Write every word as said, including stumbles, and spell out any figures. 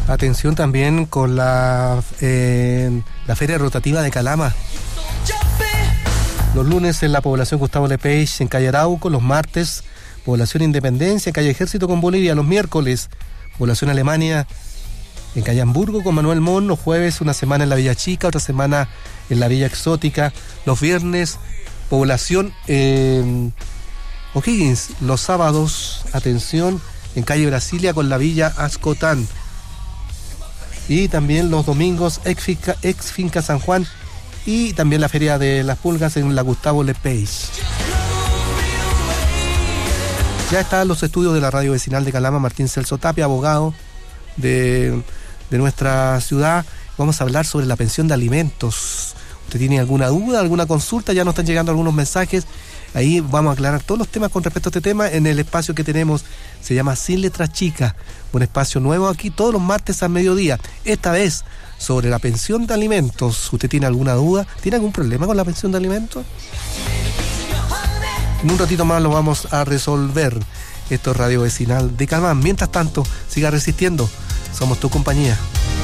Atención también con la, eh, la Feria Rotativa de Calama. Los lunes en la población Gustavo Lepage en calle Arauco, los martes población Independencia en calle Ejército con Bolivia, los miércoles población Alemania en calle Hamburgo con Manuel Mon, los jueves una semana en la Villa Chica, otra semana en la Villa Exótica, los viernes población eh, O'Higgins, los sábados, atención, en calle Brasilia con la Villa Ascotán. Y también los domingos ex finca, ex finca San Juan y también la Feria de las Pulgas en la Gustavo Lepage. Ya están los estudios de la radio vecinal de Calama, Martín Celso Tapia, abogado de, de nuestra ciudad. Vamos a hablar sobre la pensión de alimentos. ¿Usted tiene alguna duda, alguna consulta? Ya nos están llegando algunos mensajes. Ahí vamos a aclarar todos los temas con respecto a este tema en el espacio que tenemos. Se llama Sin Letras Chicas, un espacio nuevo aquí todos los martes al mediodía. Esta vez sobre la pensión de alimentos. ¿Usted tiene alguna duda? ¿Tiene algún problema con la pensión de alimentos? En un ratito más lo vamos a resolver. Esto es Radio Vecinal de Calama. Mientras tanto, siga resistiendo. Somos tu compañía.